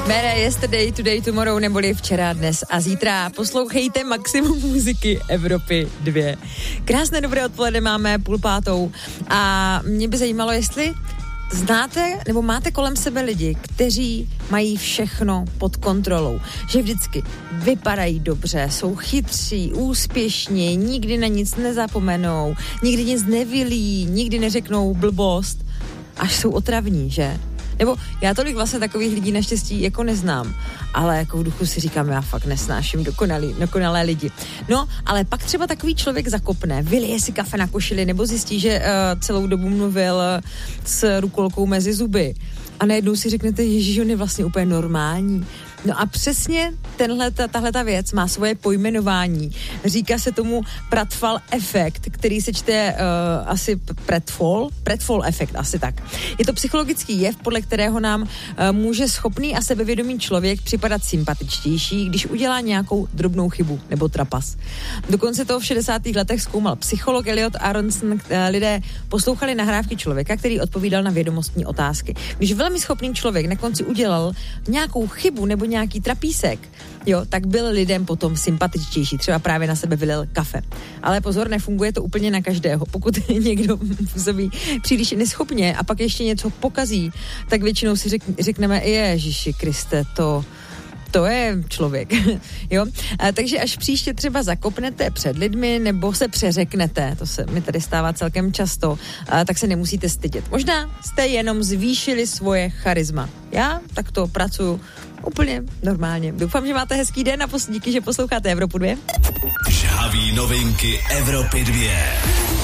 Mere Yesterday, Today, Tomorrow, neboli včera, dnes a zítra. Poslouchejte maximum muziky Evropy 2. Krásné dobré odpoledne, máme 4:30 a mě by zajímalo, jestli znáte nebo máte kolem sebe lidi, kteří mají všechno pod kontrolou. Že vždycky vypadají dobře, jsou chytří, úspěšní, nikdy na nic nezapomenou, nikdy nic nevylí, nikdy neřeknou blbost, až jsou otravní, že? Nebo já tolik vlastně takových lidí naštěstí jako neznám, ale jako v duchu si říkám, já fakt nesnáším dokonalé lidi. No, ale pak třeba takový člověk zakopne, vylije si kafe na košili nebo zjistí, že celou dobu mluvil s rukolkou mezi zuby a najednou si řeknete, ježiš, on je vlastně úplně normální. No a přesně tahleta věc má svoje pojmenování. Říká se tomu Pratfall efekt, který se čte asi Pratfall efekt, asi tak. Je to psychologický jev, podle kterého nám může schopný a sebevědomý člověk připadat sympatičtější, když udělá nějakou drobnou chybu nebo trapas. Dokonce to v 60. letech zkoumal psycholog Elliot Aronson. Lidé poslouchali nahrávky člověka, který odpovídal na vědomostní otázky. Když velmi schopný člověk na konci udělal nějakou chybu nebo nějaký trapísek, jo, tak byl lidem potom sympatičtější, třeba právě na sebe vylil kafe. Ale pozor, nefunguje to úplně na každého. Pokud někdo působí příliš neschopně a pak ještě něco pokazí, tak většinou si řekneme, Ježiši Kriste, to je člověk, jo. Takže až příště třeba zakopnete před lidmi nebo se přeřeknete, to se mi tady stává celkem často, tak se nemusíte stydět. Možná jste jenom zvýšili svoje charisma. Já takto pracuju úplně normálně. Doufám, že máte hezký den a díky, že posloucháte Evropu 2. Žhaví novinky Evropy 2.